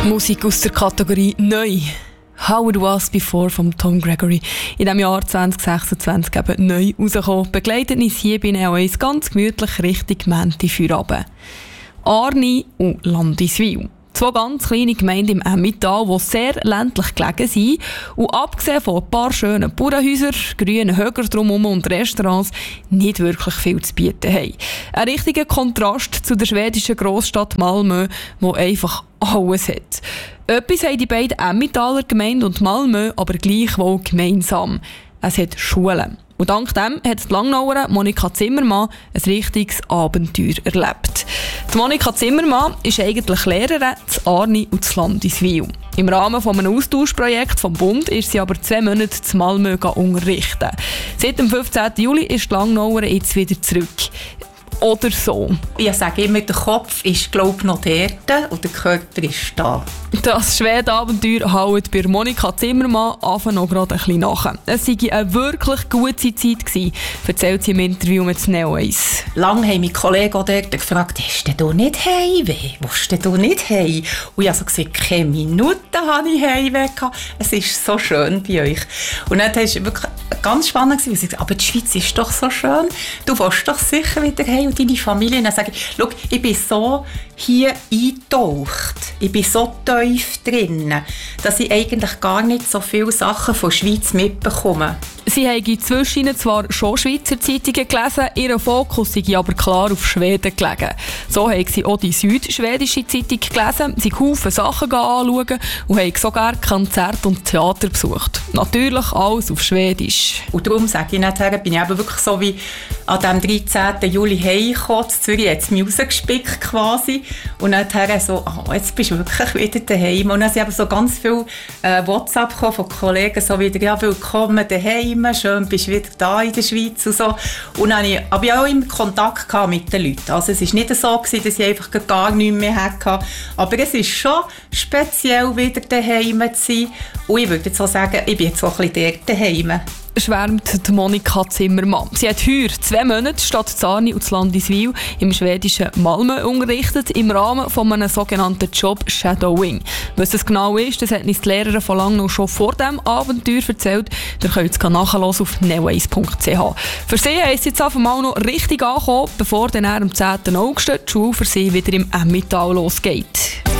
Musik aus der Kategorie Neu. «How It Was Before» von Tom Gregory. In diesem Jahr 2026 eben neu rausgekommen. Begleitet uns hier bei NeoAce ganz gemütlich Richtung Mänti-Feierabend. Arni und Landiswil. Zwei ganz kleine Gemeinden im Emmental, die sehr ländlich gelegen sind und abgesehen von ein paar schönen Bauernhäusern, grünen Höcker drumherum und Restaurants nicht wirklich viel zu bieten haben. Ein richtiger Kontrast zu der schwedischen Grossstadt Malmö, die einfach alles hat. Etwas haben die beiden Emmentaler Gemeinden und Malmö aber gleichwohl gemeinsam. Es hat Schulen. Und dank dem hat die Langnauerin Monika Zimmermann ein richtiges Abenteuer erlebt. Die Monika Zimmermann ist eigentlich Lehrerin zu Arni und zu Landiswil. Im Rahmen eines Austauschprojekts vom Bund ist sie aber 2 Monate zu Malmö unterrichten. Seit dem 15. Juli ist die Langnauerin jetzt wieder zurück. Oder so. Ich sage immer, der Kopf ist, glaube ich, noch dort und der Körper ist da. Das Schweden-Abenteuer hält bei Monika Zimmermann anfangs noch gerade ein bisschen nach. Es war eine wirklich gute Zeit gewesen, erzählt sie im Interview mit NeoAce. Lange haben meine Kollegen auch dort gefragt, hast du denn nicht Heimweh? Willst du nicht heim? Und ich habe so gesagt, keine Minute habe ich Heimweh gehabt. Es ist so schön bei euch. Und dann war es wirklich ganz spannend, weil sie gesagt, aber die Schweiz ist doch so schön. Du willst doch sicher wieder heim und deine Familie. Und dann sage ich, schau, ich bin so hier eingetaucht. Ich bin so tief drin, dass ich eigentlich gar nicht so viele Sachen von der Schweiz mitbekomme. Sie haben zwischen zwar schon Schweizer Zeitungen gelesen, ihr Fokus sei aber klar auf Schweden gelegen. So haben sie auch die südschwedische Zeitung gelesen, sie Haufen Sachen anschauen und haben sogar Konzerte und Theater besucht. Natürlich alles auf Schwedisch. Und darum sage ich nachher, bin ich eben wirklich so wie an dem 13. Juli heimgekommen. In Zürich hat es mich rausgespickt quasi. Und nachher so, jetzt bist du wirklich wieder daheim. Und dann sind eben so ganz viele WhatsApp von Kollegen, so wieder, ja, willkommen daheim, schön bist du wieder da in der Schweiz und so. Und dann habe ich auch immer Kontakt mit den Leuten. Also es war nicht so, dass ich einfach gar nichts mehr hatte. Aber es ist schon speziell, wieder daheim zu sein. Und ich würde jetzt auch sagen, ich bin jetzt auch ein bisschen dort daheim. Schwärmt Monika Zimmermann. Sie hat heuer 2 Monate statt zu Arni und zu Landiswil im schwedischen Malmö unterrichtet, im Rahmen von einem sogenannten Job Shadowing. Was das genau ist, das hat uns die Lehrerin von Langnau schon vor diesem Abenteuer erzählt. Ihr könnt es nachhören auf neoace.ch. Für sie heisst es jetzt auf einmal noch richtig angekommen, bevor dann am 10. August die Schule für sie wieder im Emmental losgeht.